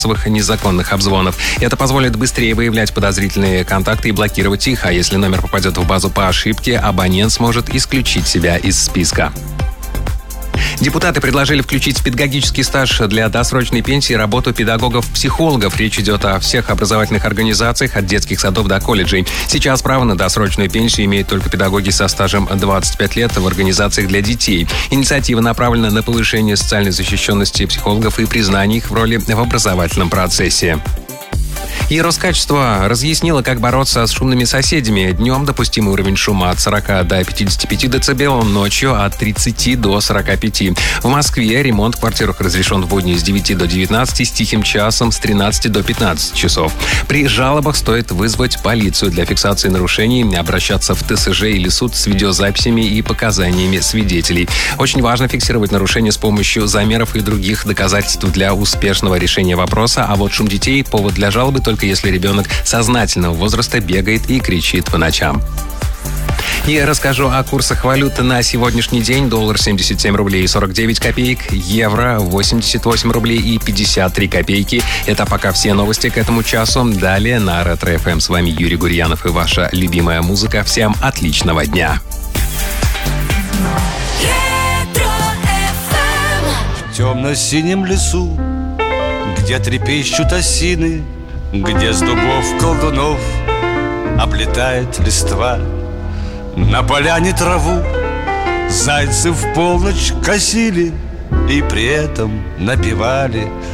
незаконных обзвонов. Это позволит быстрее выявлять подозрительные контакты и блокировать их, а если номер попадет в базу по ошибке, абонент сможет исключить себя из списка. Депутаты предложили включить в педагогический стаж для досрочной пенсии работу педагогов-психологов. Речь идет о всех образовательных организациях от детских садов до колледжей. Сейчас право на досрочную пенсию имеют только педагоги со стажем 25 лет в организациях для детей. Инициатива направлена на повышение социальной защищенности психологов и признание их в роли в образовательном процессе. И Роскачество разъяснило, как бороться с шумными соседями. Днем допустимый уровень шума от 40 до 55 дБ, ночью от 30 до 45. В Москве ремонт в квартирах разрешен в будни с 9 до 19, с тихим часом с 13 до 15 часов. При жалобах стоит вызвать полицию для фиксации нарушений, обращаться в ТСЖ или суд с видеозаписями и показаниями свидетелей. Очень важно фиксировать нарушения с помощью замеров и других доказательств для успешного решения вопроса, а вот шум детей – повод для жалобы только если ребенок сознательного возраста бегает и кричит по ночам. И расскажу о курсах валюты на сегодняшний день. Доллар 77 рублей и 49 копеек, евро 88 рублей и 53 копейки. Это пока все новости к этому часу. Далее на Ретро-ФМ. С вами Юрий Гурьянов и ваша любимая музыка. Всем отличного дня. В темно-синем лесу, где трепещут осины, где с дубов колдунов облетает листва, на поляне траву зайцы в полночь косили и при этом напевали